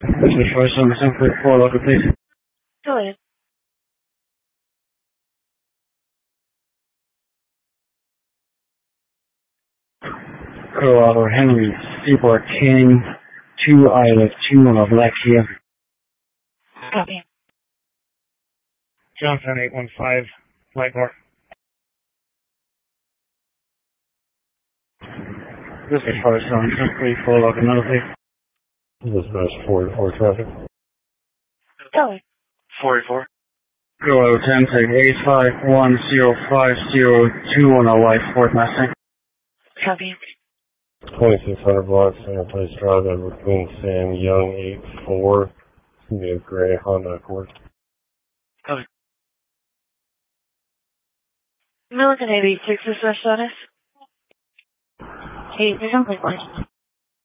This is for some simply for local please. Go ahead. Colorado Henry Seaport King 2 Islet 2 on a Black here. Copy. Johnson 815 Whitmore. This is for some simply for local please. This is 44 traffic. Go ahead. 44. Colorado 10 8510502 on a White Fort Mustang. Copy. 2600 block, Center Place Drive, Edward Queen, Sam Young 84. It's going to be a gray Honda Accord. Copy. Milligan 86 is the status. Hey, there's no license.